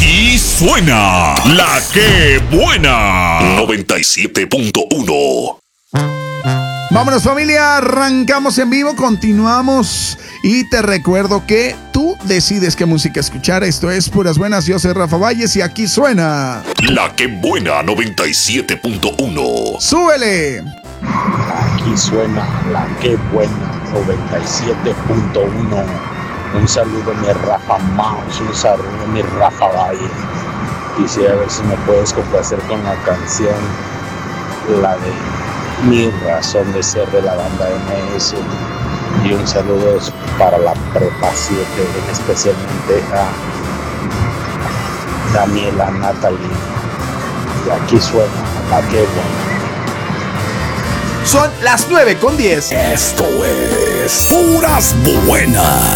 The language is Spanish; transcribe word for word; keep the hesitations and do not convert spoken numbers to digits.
Aquí suena La Que Buena noventa y siete punto uno. Vámonos, familia, arrancamos en vivo, continuamos y te recuerdo que tú decides qué música escuchar. Esto es Puras Buenas, yo soy Rafa Valles y aquí suena La Que Buena noventa y siete punto uno. ¡Súbele! Aquí suena La Que Buena noventa y siete punto uno. Un saludo mi Rafa Mouse, un saludo mi Rafa Valle. Quisiera ver si me puedes complacer con la canción, la de Mi Razón de Ser de la banda M S. Y un saludo para la Prepa siete, especialmente a Daniela Natalie. Y aquí suena La Que Buena. Son las nueve con diez. Esto es Puras Buenas.